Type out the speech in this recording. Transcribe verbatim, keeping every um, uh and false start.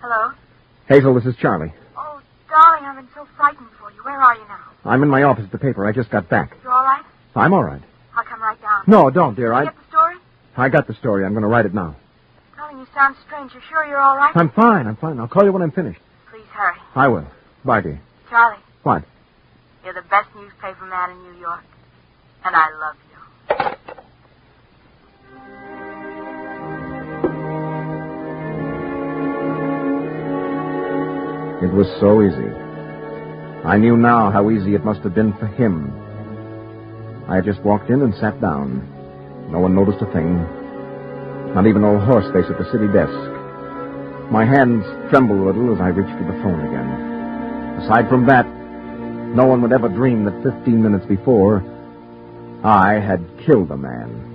Hello? Hazel, this is Charlie. Oh, darling, I've been so frightened for you. Where are you now? I'm in my office at the paper. I just got back. You all right? I'm all right. I'll come right down. No, don't, dear. I... Did you get the story? I got the story. I'm going to write it now. Darling, you sound strange. You're sure you're all right? I'm fine. I'm fine. I'll call you when I'm finished. Please hurry. I will. Bye, dear. Charlie. What? You're the best newspaper man in New York. And I love you. It was so easy. I knew now how easy it must have been for him. I had just walked in and sat down. No one noticed a thing. Not even old Horseface at the city desk. My hands trembled a little as I reached for the phone again. Aside from that, no one would ever dream that fifteen minutes before, I had killed a man.